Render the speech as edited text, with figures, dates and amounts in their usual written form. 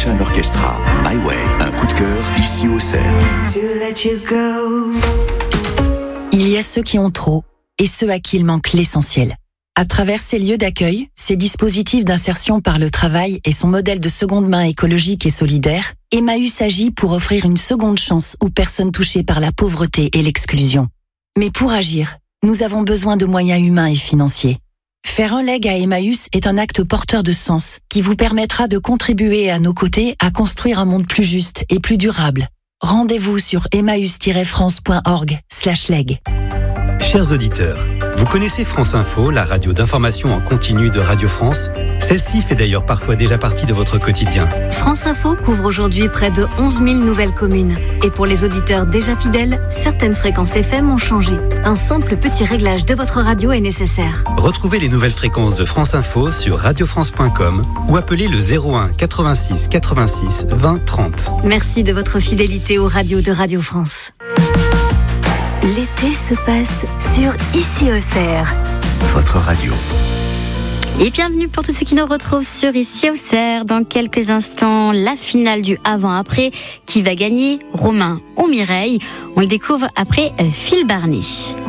Ocean Orchestra, My Way, un coup de cœur ici au Cerf. Il y a ceux qui ont trop et ceux à qui il manque l'essentiel. À travers ces lieux d'accueil, ces dispositifs d'insertion par le travail et son modèle de seconde main écologique et solidaire, Emmaüs agit pour offrir une seconde chance aux personnes touchées par la pauvreté et l'exclusion. Mais pour agir, nous avons besoin de moyens humains et financiers. Faire un leg à Emmaüs est un acte porteur de sens qui vous permettra de contribuer à nos côtés à construire un monde plus juste et plus durable. Rendez-vous sur emmaüs-france.org/leg. Chers auditeurs, vous connaissez France Info, la radio d'information en continu de Radio France? Celle-ci fait d'ailleurs parfois déjà partie de votre quotidien. France Info couvre aujourd'hui près de 11 000 nouvelles communes. Et pour les auditeurs déjà fidèles, certaines fréquences FM ont changé. Un simple petit réglage de votre radio est nécessaire. Retrouvez les nouvelles fréquences de France Info sur radiofrance.com ou appelez le 01 86 86 20 30. Merci de votre fidélité aux radios de Radio France. L'été se passe sur Ici au Cerf. Votre radio. Et bienvenue pour tous ceux qui nous retrouvent sur Ici au Cerf. Dans quelques instants, la finale du avant-après. Qui va gagner, Romain ou Mireille? On le découvre après Phil Barnet.